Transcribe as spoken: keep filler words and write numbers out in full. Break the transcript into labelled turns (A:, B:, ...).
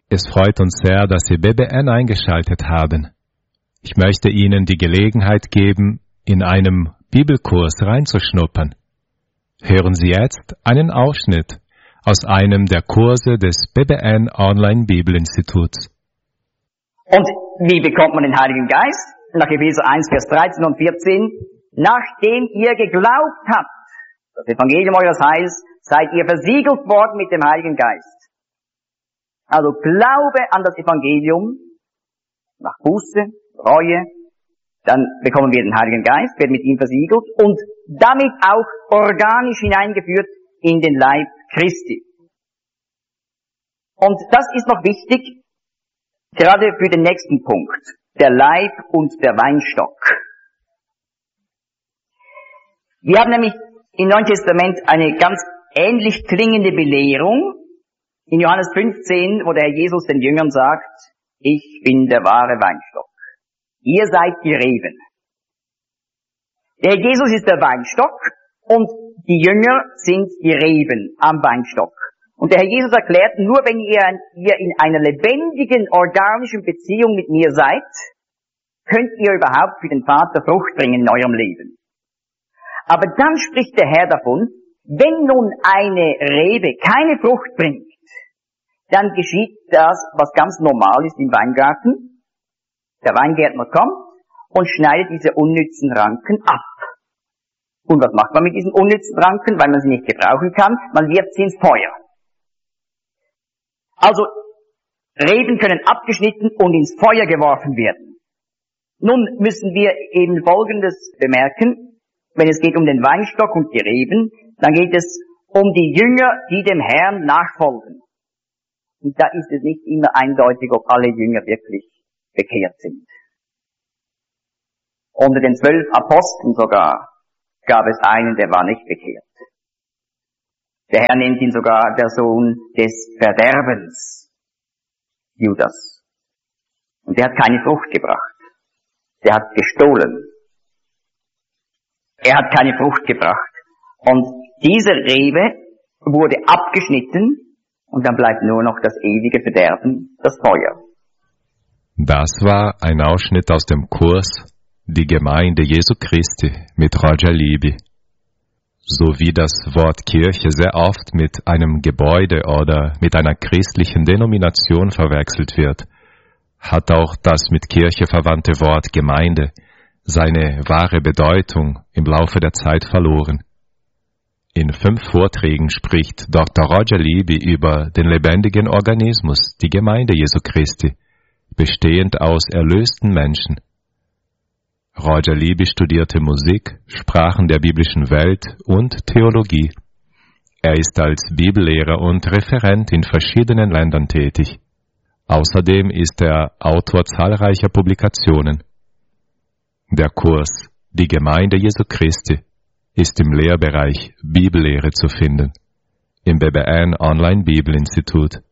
A: Es freut uns sehr, dass Sie B B N eingeschaltet haben. Ich möchte Ihnen die Gelegenheit geben, in einem Bibelkurs reinzuschnuppern. Hören Sie jetzt einen Ausschnitt aus einem der Kurse des B B N Online Bibelinstituts.
B: Und wie bekommt man den Heiligen Geist? Nach Epheser eins, Vers dreizehn und vierzehn. Nachdem ihr geglaubt habt, das Evangelium eures Heils, seid ihr versiegelt worden mit dem Heiligen Geist. Also Glaube an das Evangelium, nach Buße, Reue, dann bekommen wir den Heiligen Geist, werden mit ihm versiegelt und damit auch organisch hineingeführt in den Leib Christi. Und das ist noch wichtig, gerade für den nächsten Punkt, der Leib und der Weinstock. Wir haben nämlich im Neuen Testament eine ganz ähnlich klingende Belehrung, in Johannes fünfzehn, wo der Herr Jesus den Jüngern sagt, ich bin der wahre Weinstock. Ihr seid die Reben. Der Herr Jesus ist der Weinstock und die Jünger sind die Reben am Weinstock. Und der Herr Jesus erklärt, nur wenn ihr, ihr in einer lebendigen, organischen Beziehung mit mir seid, könnt ihr überhaupt für den Vater Frucht bringen in eurem Leben. Aber dann spricht der Herr davon, wenn nun eine Rebe keine Frucht bringt, dann geschieht das, was ganz normal ist im Weingarten. Der Weingärtner kommt und schneidet diese unnützen Ranken ab. Und was macht man mit diesen unnützen Ranken, weil man sie nicht gebrauchen kann? Man wirft sie ins Feuer. Also, Reben können abgeschnitten und ins Feuer geworfen werden. Nun müssen wir eben Folgendes bemerken. Wenn es geht um den Weinstock und die Reben, dann geht es um die Jünger, die dem Herrn nachfolgen. Und da ist es nicht immer eindeutig, ob alle Jünger wirklich bekehrt sind. Unter den zwölf Aposteln sogar gab es einen, der war nicht bekehrt. Der Herr nennt ihn sogar der Sohn des Verderbens, Judas. Und der hat keine Frucht gebracht. Der hat gestohlen. Er hat keine Frucht gebracht. Und diese Rebe wurde abgeschnitten, und dann bleibt nur noch das ewige Verderben, das Feuer.
A: Das war ein Ausschnitt aus dem Kurs Die Gemeinde Jesu Christi mit Roger Libby. So wie das Wort Kirche sehr oft mit einem Gebäude oder mit einer christlichen Denomination verwechselt wird, hat auch das mit Kirche verwandte Wort Gemeinde seine wahre Bedeutung im Laufe der Zeit verloren. In fünf Vorträgen spricht Doktor Roger Libby über den lebendigen Organismus, die Gemeinde Jesu Christi, bestehend aus erlösten Menschen. Roger Libby studierte Musik, Sprachen der biblischen Welt und Theologie. Er ist als Bibellehrer und Referent in verschiedenen Ländern tätig. Außerdem ist er Autor zahlreicher Publikationen. Der Kurs Die Gemeinde Jesu Christi ist im Lehrbereich Bibellehre zu finden, im B B N Online Bibelinstitut.